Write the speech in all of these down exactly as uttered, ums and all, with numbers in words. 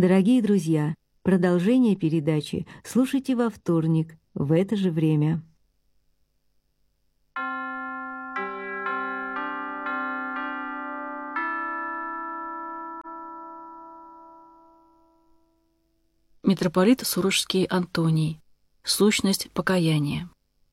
Дорогие друзья, продолжение передачи слушайте во вторник в это же время. Митрополит Сурожский Антоний. Сущность покаяния.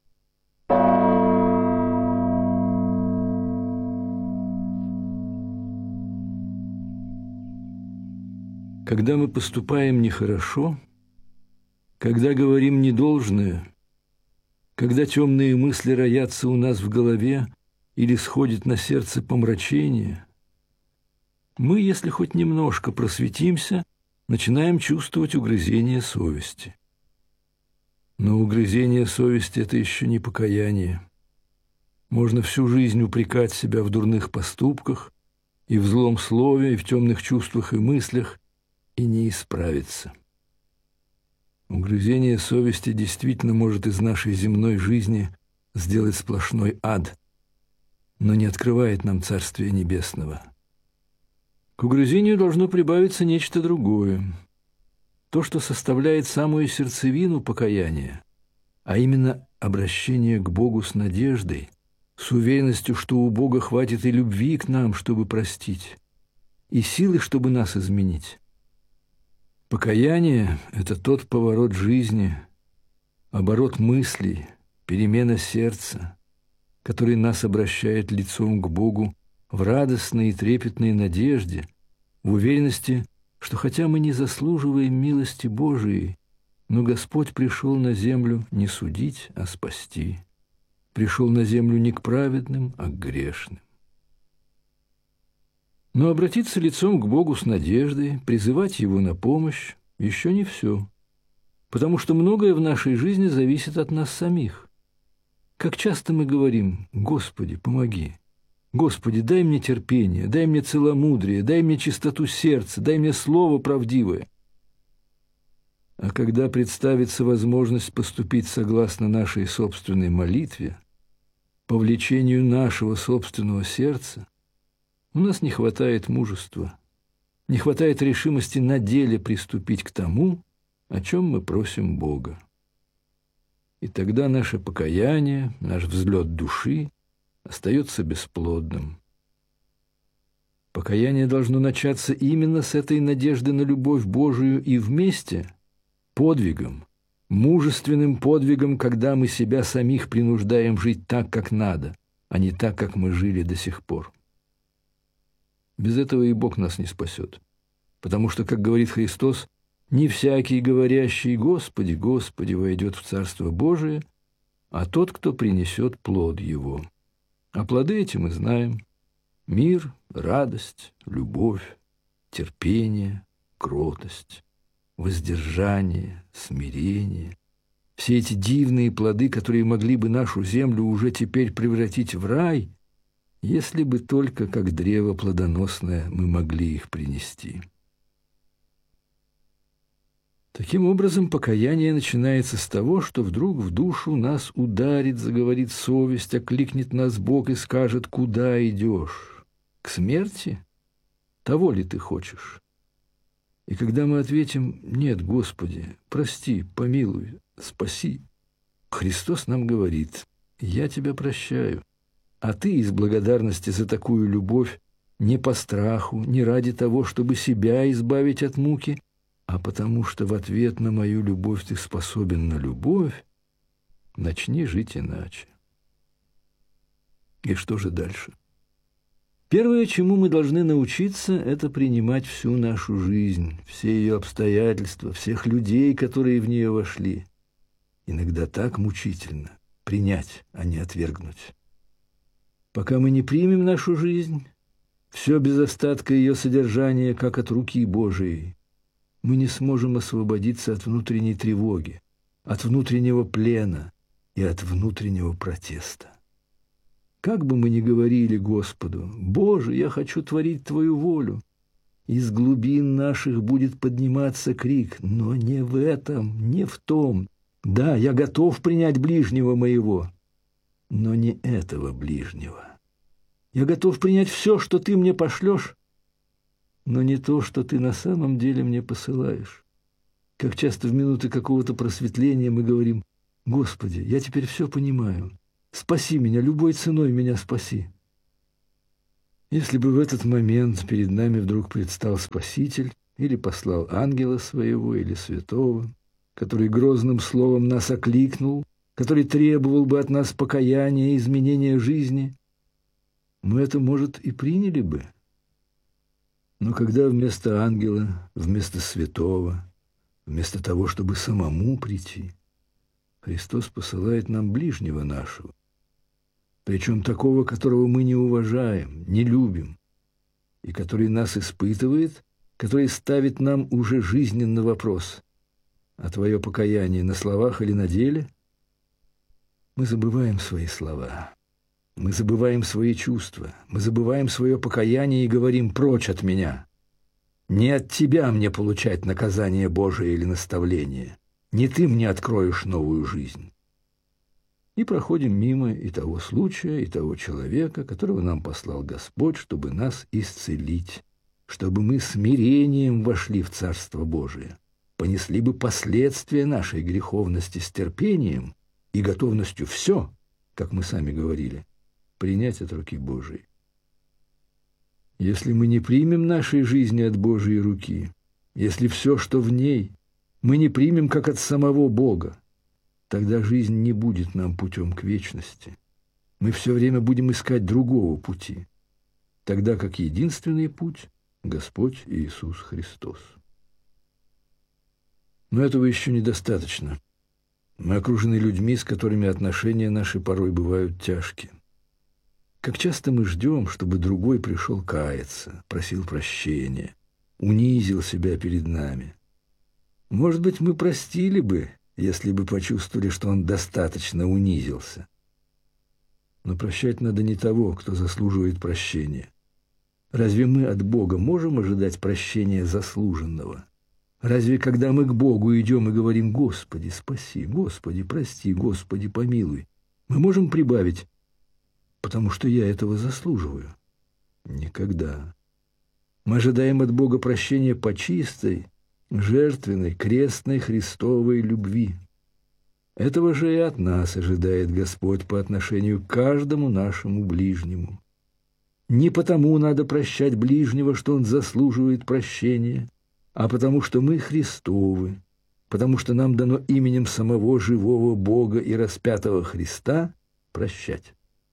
Когда мы поступаем нехорошо, когда говорим недолжное, когда темные мысли роятся у нас в голове или сходит на сердце помрачение, мы, если хоть немножко просветимся, начинаем чувствовать угрызение совести. Но угрызение совести – это еще не покаяние. Можно всю жизнь упрекать себя в дурных поступках, и в злом слове, и в темных чувствах и мыслях, и не исправиться. Угрызение совести действительно может из нашей земной жизни сделать сплошной ад, но не открывает нам Царствия Небесного. К угрызению должно прибавиться нечто другое. То, что составляет самую сердцевину покаяния, а именно обращение к Богу с надеждой, с уверенностью, что у Бога хватит и любви к нам, чтобы простить, и силы, чтобы нас изменить. Покаяние – это тот поворот жизни, оборот мыслей, перемена сердца, который нас обращает лицом к Богу в радостной и трепетной надежде, в уверенности, что хотя мы не заслуживаем милости Божией, но Господь пришел на землю не судить, а спасти, пришел на землю не к праведным, а к грешным. Но обратиться лицом к Богу с надеждой, призывать Его на помощь – еще не все, потому что многое в нашей жизни зависит от нас самих. Как часто мы говорим: «Господи, помоги! Господи, дай мне терпение, дай мне целомудрие, дай мне чистоту сердца, дай мне слово правдивое». А когда представится возможность поступить согласно нашей собственной молитве, по влечению нашего собственного сердца, у нас не хватает мужества, не хватает решимости на деле приступить к тому, о чем мы просим Бога. И тогда наше покаяние, наш взлет души остается бесплодным. Покаяние должно начаться именно с этой надежды на любовь Божию и вместе подвигом, мужественным подвигом, когда мы себя самих принуждаем жить так, как надо, а не так, как мы жили до сих пор. Без этого и Бог нас не спасет, потому что, как говорит Христос, не всякий, говорящий «Господи, Господи», войдет в Царство Божие, а тот, кто принесет плод Его. А плоды эти мы знаем: мир, радость, любовь, терпение, кротость, воздержание, смирение. Все эти дивные плоды, которые могли бы нашу землю уже теперь превратить в рай, если бы только как древо плодоносное мы могли их принести. Таким образом, покаяние начинается с того, что вдруг в душу нас ударит, заговорит совесть, окликнет нас Бог и скажет: «Куда идешь? К смерти? Того ли ты хочешь?» И когда мы ответим: «Нет, Господи, прости, помилуй, спаси», Христос нам говорит: «Я тебя прощаю». А ты из благодарности за такую любовь, не по страху, не ради того, чтобы себя избавить от муки, а потому что в ответ на мою любовь ты способен на любовь, начни жить иначе. И что же дальше? Первое, чему мы должны научиться, это принимать всю нашу жизнь, все ее обстоятельства, всех людей, которые в нее вошли. Иногда так мучительно принять, а не отвергнуть. Пока мы не примем нашу жизнь, все без остатка ее содержания, как от руки Божией, мы не сможем освободиться от внутренней тревоги, от внутреннего плена и от внутреннего протеста. Как бы мы ни говорили Господу: «Боже, я хочу творить Твою волю», из глубин наших будет подниматься крик: «Но не в этом, не в том. Да, я готов принять ближнего моего, но не этого ближнего. Я готов принять все, что Ты мне пошлешь, но не то, что ты на самом деле мне посылаешь. Как часто в минуты какого-то просветления мы говорим: «Господи, я теперь все понимаю. Спаси меня, любой ценой меня спаси». Если бы в этот момент перед нами вдруг предстал Спаситель или послал ангела своего или святого, который грозным словом нас окликнул, который требовал бы от нас покаяния и изменения жизни, мы это, может, и приняли бы. Но когда вместо ангела, вместо святого, вместо того, чтобы самому прийти, Христос посылает нам ближнего нашего, причем такого, которого мы не уважаем, не любим, и который нас испытывает, который ставит нам уже жизненный вопрос: а твое покаяние на словах или на деле? Мы забываем свои слова, мы забываем свои чувства, мы забываем свое покаяние и говорим: прочь от меня. Не от тебя мне получать наказание Божие или наставление, не ты мне откроешь новую жизнь. И проходим мимо и того случая, и того человека, которого нам послал Господь, чтобы нас исцелить, чтобы мы смирением вошли в Царство Божие, понесли бы последствия нашей греховности с терпением и готовностью все, как мы сами говорили, принять от руки Божией. Если мы не примем нашей жизни от Божьей руки, если все, что в ней, мы не примем как от самого Бога, тогда жизнь не будет нам путем к вечности. Мы все время будем искать другого пути, тогда как единственный путь — Господь Иисус Христос. Но этого еще недостаточно. Мы окружены людьми, с которыми отношения наши порой бывают тяжкие. Как часто мы ждем, чтобы другой пришел каяться, просил прощения, унизил себя перед нами. Может быть, мы простили бы, если бы почувствовали, что он достаточно унизился. Но прощать надо не того, кто заслуживает прощения. Разве мы от Бога можем ожидать прощения заслуженного? Разве когда мы к Богу идем и говорим: «Господи, спаси, Господи, прости, Господи, помилуй», мы можем прибавить: «потому что я этого заслуживаю»? Никогда. Мы ожидаем от Бога прощения по чистой, жертвенной, крестной Христовой любви. Этого же и от нас ожидает Господь по отношению к каждому нашему ближнему. Не потому надо прощать ближнего, что он заслуживает прощения, а потому что мы Христовы, потому что нам дано именем самого живого Бога и распятого Христа прощать.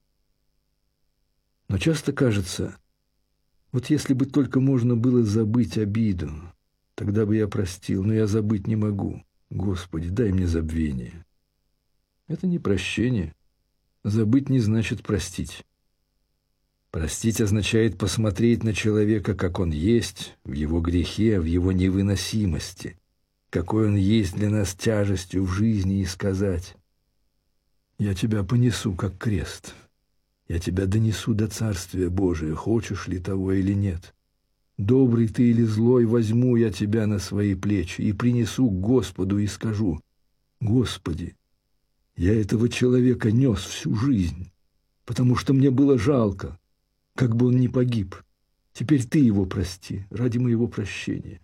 Но часто кажется, вот если бы только можно было забыть обиду, тогда бы я простил, но я забыть не могу. Господи, дай мне забвение. Это не прощение. Забыть не значит простить. Простить означает посмотреть на человека, как он есть, в его грехе, в его невыносимости, какой он есть для нас тяжестью в жизни, и сказать: «Я тебя понесу, как крест. Я тебя донесу до Царствия Божия, хочешь ли того или нет. Добрый ты или злой, возьму я тебя на свои плечи и принесу к Господу и скажу: Господи, я этого человека нес всю жизнь, потому что мне было жалко, как бы он ни погиб. Теперь ты его прости ради моего прощения».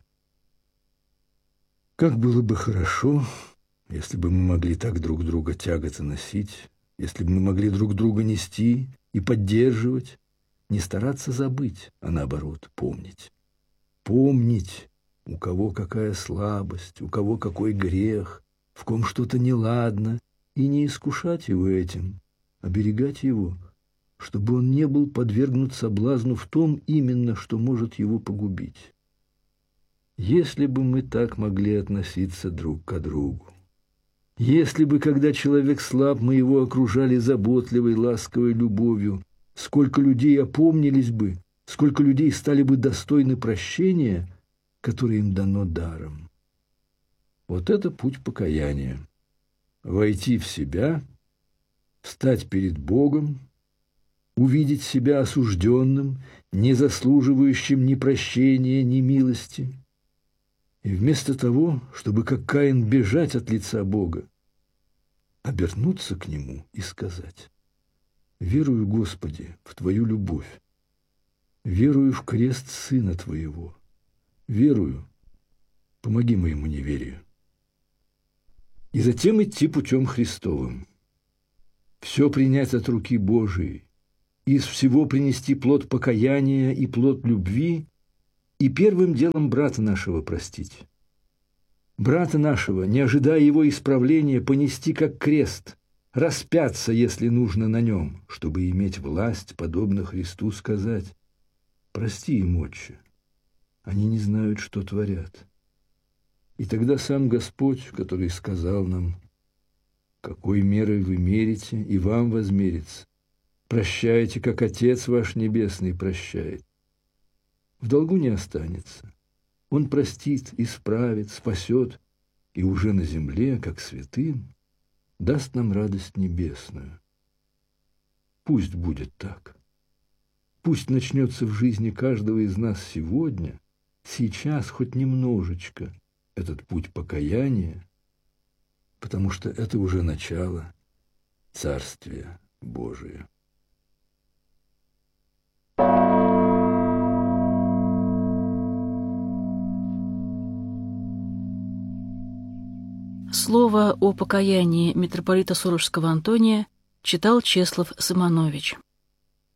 Как было бы хорошо, если бы мы могли так друг друга тягаться носить, если бы мы могли друг друга нести и поддерживать, не стараться забыть, а наоборот помнить. Помнить, у кого какая слабость, у кого какой грех, в ком что-то неладно, и не искушать его этим, оберегать его, чтобы он не был подвергнут соблазну в том именно, что может его погубить. Если бы мы так могли относиться друг к другу, если бы, когда человек слаб, мы его окружали заботливой, ласковой любовью, сколько людей опомнились бы, сколько людей стали бы достойны прощения, которое им дано даром. Вот это путь покаяния. Войти в себя, встать перед Богом, увидеть себя осужденным, не заслуживающим ни прощения, ни милости. И вместо того, чтобы как Каин бежать от лица Бога, обернуться к Нему и сказать: «Верую, Господи, в Твою любовь, верую в крест Сына Твоего, верую, помоги моему неверию. И затем идти путем Христовым. Все принять от руки Божией, из всего принести плод покаяния и плод любви, и первым делом брата нашего простить. Брата нашего, не ожидая его исправления, понести как крест, распяться, если нужно, на нем, чтобы иметь власть, подобно Христу, сказать: «Прости им, Отче, они не знают, что творят». И тогда сам Господь, который сказал нам: «Какой мерой вы мерите, и вам возмерится. Прощайте, как Отец ваш Небесный прощает». В долгу не останется. Он простит, исправит, спасет, и уже на земле, как святым, даст нам радость небесную. Пусть будет так. Пусть начнется в жизни каждого из нас сегодня, сейчас хоть немножечко, этот путь покаяния, потому что это уже начало Царствия Божия. Слово о покаянии митрополита Сурожского Антония читал Чеслав Сымонович.